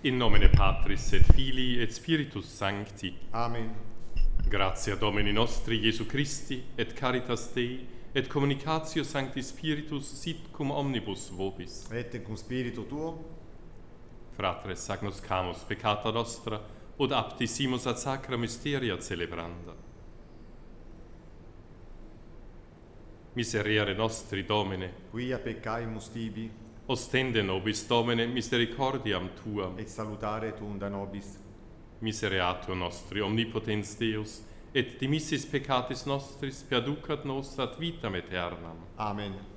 In nomine Patris et Filii et Spiritus Sancti. Amen. Gratia Domini nostri Iesu Christi et caritas Dei et communicatio Sancti Spiritus sit cum omnibus vobis. Et cum spiritu tuo, Fratres agnoscamus peccata nostra, od aptissimus ad sacra mysteria celebranda. Miserere nostri, Domine, quia peccaemus tibi, ostende nobis, Domine, misericordiam Tuam, et salutare tuum da nobis. misereatio nostri, omnipotens Deus, et dimissis peccatis nostris, perducat nos ad vitam aeternam. Amen.